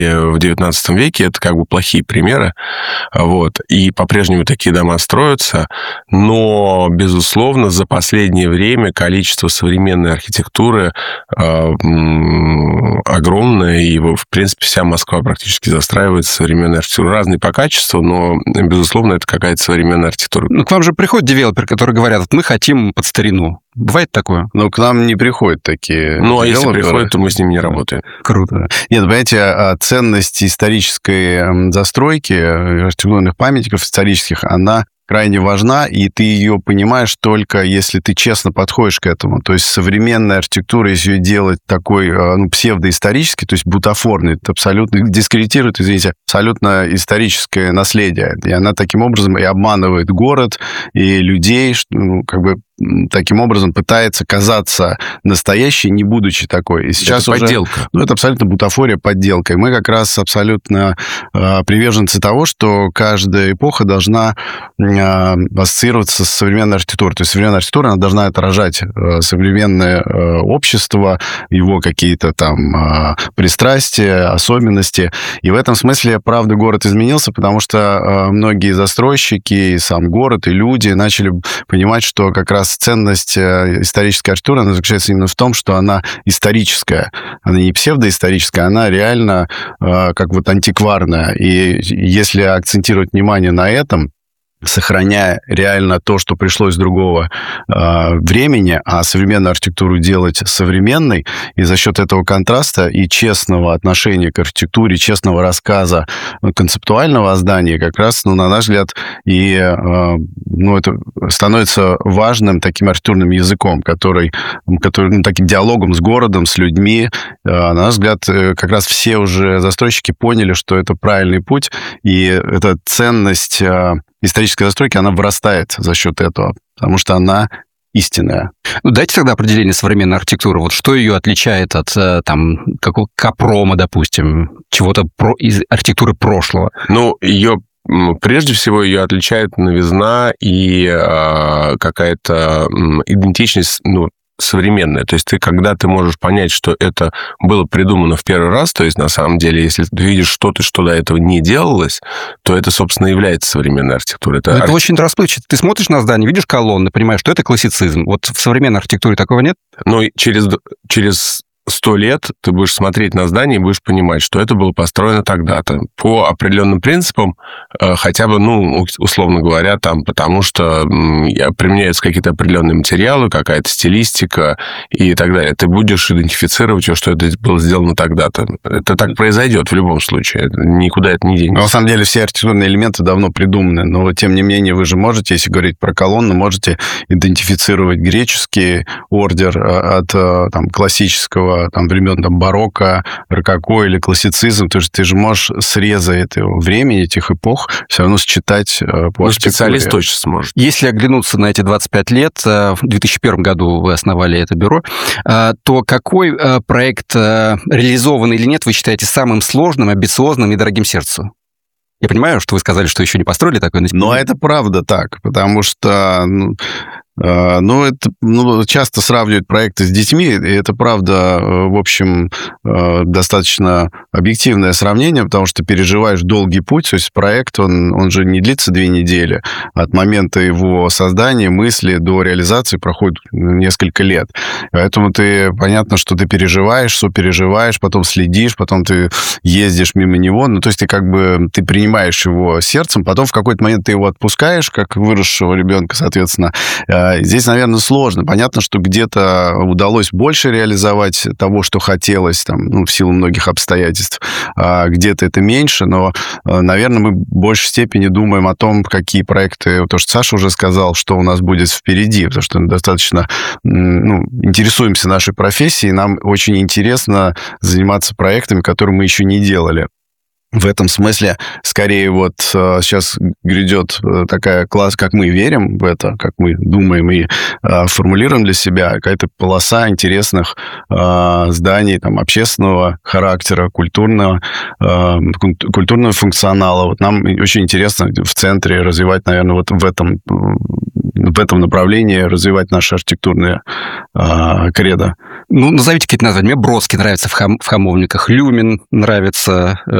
в XIX веке, это как бы плохие примеры, вот, и по-прежнему такие дома строятся, но, безусловно, за последнее время количество современной архитектуры огромное, и, в принципе, вся Москва практически застраивается современной архитектурой. Разные по качеству, но, безусловно, это какая-то современная архитектура. Ну, к вам же приходят девелоперы, которые говорят, мы хотим под старину. Бывает такое? Ну, к нам не приходят такие Ну, а если приходят, то мы с ними не работаем. Круто. Нет, понимаете, ценность исторической застройки, архитектурных памятников исторических, она крайне важна, и ты ее понимаешь только если ты честно подходишь к этому. То есть современная архитектура, если ее делать такой псевдоисторический, то есть бутафорный, это абсолютно дискредитирует, извините, абсолютно историческое наследие. И она таким образом и обманывает город, и людей, таким образом пытается казаться настоящей, не будучи такой. И сейчас это подделка. Это абсолютно бутафория, подделка. И мы как раз абсолютно приверженцы того, что каждая эпоха должна ассоциироваться с современной архитектурой. То есть современная архитектура, она должна отражать современное общество, его какие-то там пристрастия, особенности. И в этом смысле, правда, город изменился, потому что многие застройщики, и сам город, и люди начали понимать, что как раз ценность исторической архитектуры, она заключается именно в том, что она историческая. Она не псевдоисторическая, она реально антикварная. И если акцентировать внимание на этом, сохраняя реально то, что пришло из другого времени, а современную архитектуру делать современной, и за счет этого контраста и честного отношения к архитектуре, честного рассказа концептуального о здании, как раз, на наш взгляд, и это становится важным таким архитектурным языком, который таким диалогом с городом, с людьми. На наш взгляд, как раз все уже застройщики поняли, что это правильный путь, и эта ценность исторической застройки, она вырастает за счет этого, потому что она истинная. Ну, дайте тогда определение современной архитектуры. Вот что ее отличает от какого Капрома, допустим, чего-то из архитектуры прошлого? Ну, прежде всего, ее отличает новизна и какая-то идентичность, современная. То есть когда ты можешь понять, что это было придумано в первый раз, то есть на самом деле, если ты видишь что-то, что до этого не делалось, то это, собственно, является современной архитектурой. Это очень расплывчато. Ты смотришь на здание, видишь колонны, понимаешь, что это классицизм. Вот в современной архитектуре такого нет? Ну, через 100 лет ты будешь смотреть на здание и будешь понимать, что это было построено тогда-то по определенным принципам, хотя бы, условно говоря, потому что применяются какие-то определенные материалы, какая-то стилистика и так далее. Ты будешь идентифицировать, что это было сделано тогда-то. Это так произойдет в любом случае. Никуда это не денется. Но, на самом деле, все архитектурные элементы давно придуманы, но, тем не менее, вы же можете, если говорить про колонны, можете идентифицировать греческий ордер от классического времен барокко, рококо или классицизм. То есть ты же можешь срезы этого времени, этих эпох все равно считать по архитектуре. Специалист точно сможет. Если оглянуться на эти 25 лет, в 2001 году вы основали это бюро, то какой проект, реализованный или нет, вы считаете самым сложным, амбициозным и дорогим сердцу? Я понимаю, что вы сказали, что еще не построили такое. Но это правда так, потому что часто сравнивают проекты с детьми, и это, правда, в общем, достаточно объективное сравнение, потому что переживаешь долгий путь, то есть проект, он же не длится 2 недели, от момента его создания, мысли до реализации проходит несколько лет. Поэтому понятно, что ты переживаешь, сопереживаешь, потом следишь, потом ты ездишь мимо него, то есть ты принимаешь его сердцем, потом в какой-то момент ты его отпускаешь, как выросшего ребенка, соответственно. Здесь, наверное, сложно. Понятно, что где-то удалось больше реализовать того, что хотелось, в силу многих обстоятельств, а где-то это меньше, но, наверное, мы в большей степени думаем о том, какие проекты, то, что Саша уже сказал, что у нас будет впереди, потому что мы достаточно интересуемся нашей профессией, нам очень интересно заниматься проектами, которые мы еще не делали. В этом смысле, скорее, вот сейчас грядет такая класс, как мы верим в это, как мы думаем и формулируем для себя, какая-то полоса интересных зданий там, общественного характера, культурного функционала. Вот нам очень интересно в центре развивать, наверное, вот в этом направлении развивать наши архитектурные кредо. Ну, назовите какие-то названия. Мне Бродский нравится в Хамовниках, Люмин нравится